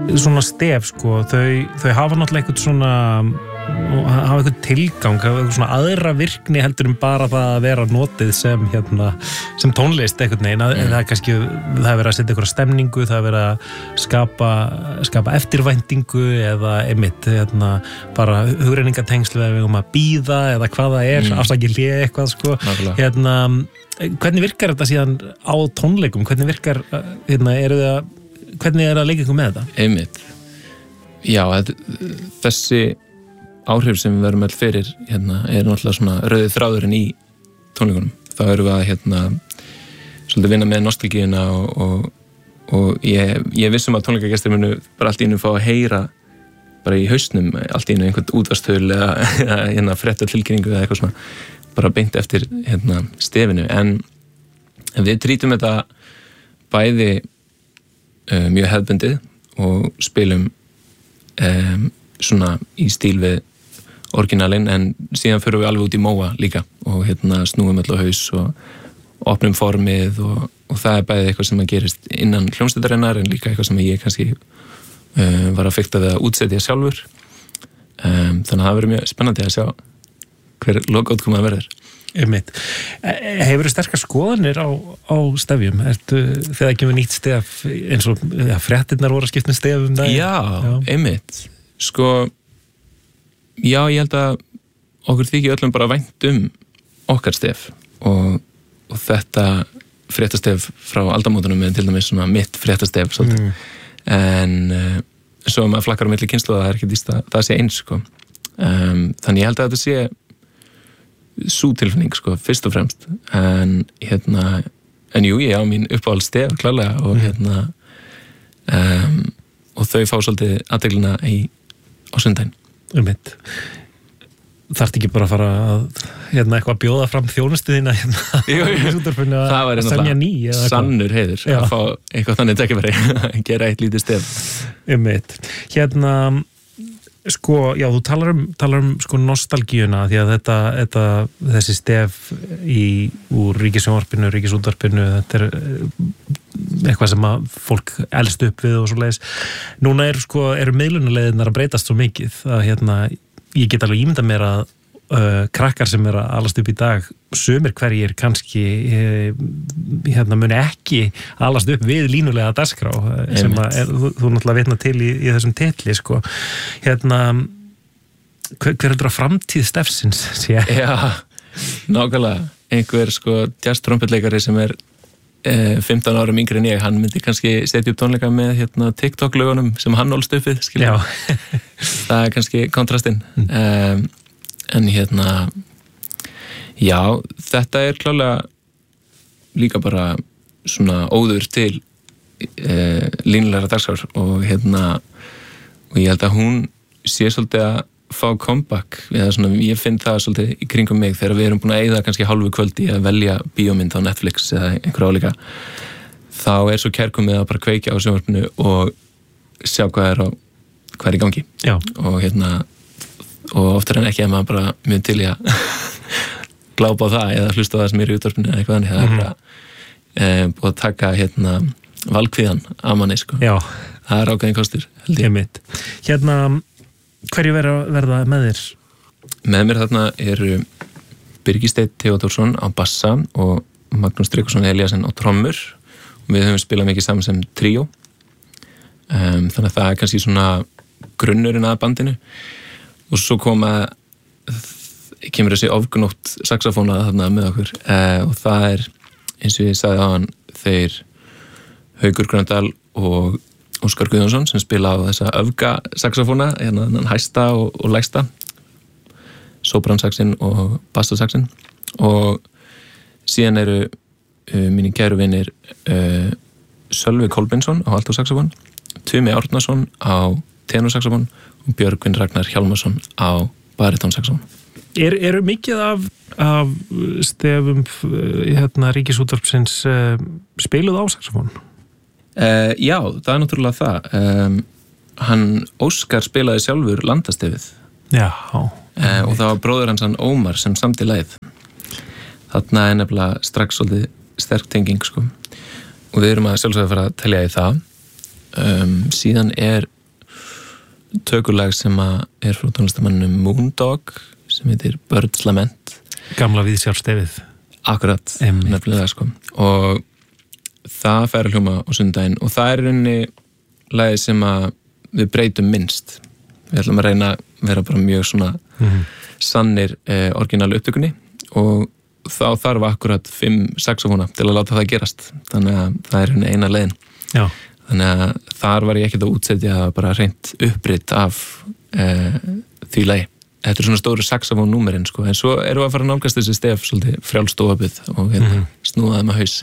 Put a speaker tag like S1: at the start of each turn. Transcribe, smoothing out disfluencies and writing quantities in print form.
S1: svona stef sko, þau hafa náttúrulega eitthvað svona hafa eitthvað tilgang, hafa eitthvað svona aðra virkni heldur bara það að vera notið sem sem tónlist einhvern veginn, það er kannski það er verið að setja einhverja stemningu, það er verið að skapa eftirvæntingu eða einmitt bara hugrenningatengslu eða við að bíða eða hvað það er, afsakið eitthvað sko, hvernig virkar þetta síðan á tónleikum, hvernig virkar hvernig er að leika ykkur með þetta?
S2: Einmitt. Já, þessi áhrif sem við verum all fyrir er náttúrulega svona rauði þráðurinn í tónleikunum. Þá erum við að svolítið vinna með nostalgíuna og ég vissum að tónleikagestir munu bara allt í einu fá að heyra bara í hausnum allt í einu einhvern útvarpstöðul eða fréttatilkynningu eða eitthvað svona bara beint eftir stefinu. En við trýtum þetta bæði mjög hefðbundið og spilum svona í stíl við orginalinn, en síðan förum við alveg út í móa líka og snúum öll á haus og opnum formið og það er bæði eitthvað sem að gerist innan hljómsveitarinnar en líka eitthvað sem ég kannski var að fikta við að útsetja sjálfur, þannig að það verður mjög spennandi að sjá hver lokaútkoma verður.
S1: Einmitt. Hefurðu sterkar skoðanir á stefjum? Þegar kemur nýtt stef eins og fréttirnar voru að skipta með stefum það?
S2: Já, einmitt. Sko, já, ég held að okkur þykir öllum bara vænt okkar stef og þetta fréttastef frá aldamótunum er til dæmis svona mitt fréttastef svolítið. En svo maður flakkar á milli kynslóða, það er ekki víst að það sé eins sko. Þannig ég held að þetta sé sú tilfinning sko, fyrst og fremst en jú, ég á mín uppáhaldsstef klárlega og og þau fá svolítið athyglinna á sundaginn.
S1: Einmitt. Þarft ekki bara að fara að eitthvað að bjóða fram þjónustuðina
S2: það var sannur heiður að fá eitthvað þannig tækifæri að gera eitt lítið stef.
S1: Einmitt. Sko, já, þú talar um sko nostalgíuna því að þessi stef úr ríkissjónvarpinu, ríkisútvarpinu, þetta er eitthvað sem að fólk elst upp við og svoleiðis. Núna eru miðlunaleiðirnar að breytast svo mikið að ég get alveg ímyndað mér að krakkar sem eru að alast upp í dag, sumir hverjir kannski muni ekki alast upp við línulega dagskrá sem þú náttúrulega vitna til í þessum titli sko. Hver heldur að framtíð stefsins sé?
S2: Já, nákvæmlega. Einhver sko jazz-trompetleikari sem er 15 árum yngri en ég, hann myndi kannski setja upp tónleika með TikTok-lögunum sem hann ólst upp við, skilja. Það er kannski kontrastinn. En já, þetta er klálega líka bara svona óður til línulegra dagskrár og og ég held að hún sé svolítið að fá comeback eða svona, ég finn það svolítið í kringum mig þegar við erum búin að eyða kannski hálfu kvöldi að velja bíómynd á Netflix eða einhverja álíka, þá er svo kærkomið að bara kveikja á sjónvarpinu og sjá hvað er í gangi.
S1: Já.
S2: Og oftar en ekki að maður bara mjög til í að glápa á það eða hlusta á það sem er í útvarpinu eða eitthvað þannig, það er bara búið að taka valkvíðan af manni sko.
S1: Já.
S2: Það er ákveðin kostur, held ég.
S1: Einmitt. Hverju verða með þér?
S2: Með mér þarna eru Birgir Steinn Theodórsson á bassa og Magnús Tryggvason Elíasson á trommur og við höfum spilað mikið saman sem tríó, þannig að það er kannski svona grunnurinn að bandinu. Og svo kemur þessi ofgnótt saxofóna þarna með okkur og það er, eins og ég sagði á hann, þeir Haukur Gröndal og Óskar Guðjónsson sem spila á þessa öfga saxofóna, hæsta og lægsta, sopransaxin og bassasaxin, og síðan eru mínir kæru vinir Sölvi Kolbeinsson á altosaxofón, Tumi Árnason á tenorsaxofón og Björgvin Ragnar Hjálmarsson á baritónsaxofón.
S1: Eru mikið af stefum ríkisútvarpsins spiluð á saxofón?
S2: Já, það er náttúrulega það. Hann Óskar spilaði sjálfur landastefið.
S1: Já.
S2: Og það var bróður hans hann Ómar sem samdi lagið. Þarna er nefnilega strax svolítið sterk tenging sko. Og við erum að sjálfsögða fara að telja í það. Síðan er tökulag sem er frá tónlistamannum Moondog sem heitir Bird's Lament.
S1: Gamla viðsjárstefið.
S2: Akkurat, nefnilega sko. Og það fær að hljóma á sundaginn og það er rauninni lagið sem að við breytum minnst. Við ætlum að reyna að vera bara mjög svona sannir orginal upptökunni og þá þarf akkurat 5 saxofóna til að láta það gerast. Þannig að það er rauninni eina leiðin.
S1: Já.
S2: Þannig að þar var ég ekkert að útsetja bara hreint upprit af því lagi. Þetta er svona stóru saxofón númerinn sko, en svo erum við að fara að nálgast þessi stef svolítið frjálst og opið og snúa þeim að haus.